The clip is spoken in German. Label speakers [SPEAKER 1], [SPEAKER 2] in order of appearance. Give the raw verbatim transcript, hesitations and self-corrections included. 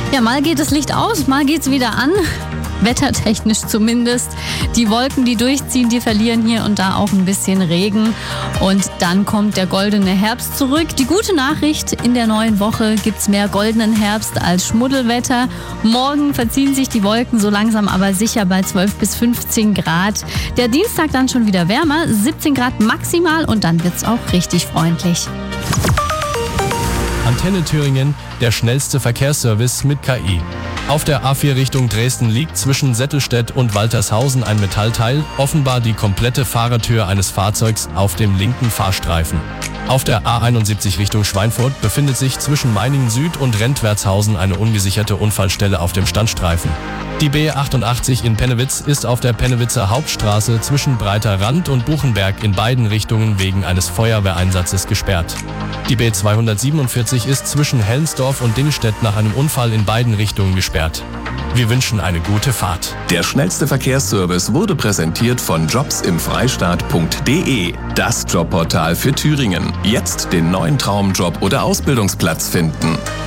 [SPEAKER 1] Ja, mal geht das Licht aus, mal geht's wieder an. Wettertechnisch zumindest. Die Wolken, die durchziehen, die verlieren hier und da auch ein bisschen Regen. Und dann kommt der goldene Herbst zurück. Die gute Nachricht, in der neuen Woche gibt's mehr goldenen Herbst als Schmuddelwetter. Morgen verziehen sich die Wolken so langsam aber sicher bei zwölf bis fünfzehn Grad. Der Dienstag dann schon wieder wärmer, siebzehn Grad maximal und dann wird's auch richtig freundlich.
[SPEAKER 2] Antenne Thüringen, der schnellste Verkehrsservice mit K I. Auf der A vier Richtung Dresden liegt zwischen Settelstedt und Waltershausen ein Metallteil, offenbar die komplette Fahrertür eines Fahrzeugs auf dem linken Fahrstreifen. Auf der A einundsiebzig Richtung Schweinfurt befindet sich zwischen Meiningen Süd und Rentwertshausen eine ungesicherte Unfallstelle auf dem Standstreifen. Die B achtundachtzig in Pennewitz ist auf der Pennewitzer Hauptstraße zwischen Breiter Rand und Buchenberg in beiden Richtungen wegen eines Feuerwehreinsatzes gesperrt. Die B zweihundertsiebenundvierzig ist zwischen Helmsdorf und Dingstedt nach einem Unfall in beiden Richtungen gesperrt. Wir wünschen eine gute Fahrt.
[SPEAKER 3] Der schnellste Verkehrsservice wurde präsentiert von jobs im freistaat punkt de, das Jobportal für Thüringen. Jetzt den neuen Traumjob oder Ausbildungsplatz finden.